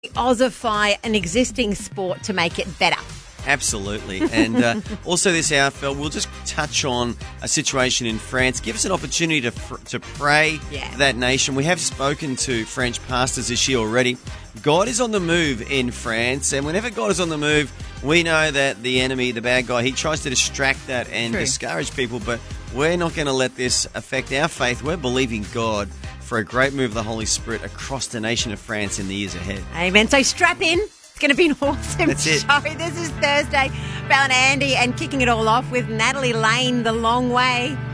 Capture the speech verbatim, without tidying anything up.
Ossify an existing sport to make it better. Absolutely. And uh, also this hour, Phil, we'll just touch on a situation in France. Give us an opportunity to fr- to pray Yeah. for that nation. We have spoken to French pastors this year already. God is on the move in France, and whenever God is on the move, we know that the enemy, the bad guy, he tries to distract that and True. discourage people, but we're not going to let this affect our faith. We're believing God for a great move of the Holy Spirit across the nation of France in the years ahead. Amen. So strap in. It's going to be an awesome That's it. show. This is Thursday. Bell and Andy, and kicking it all off with Natalie Lane, The Long Way.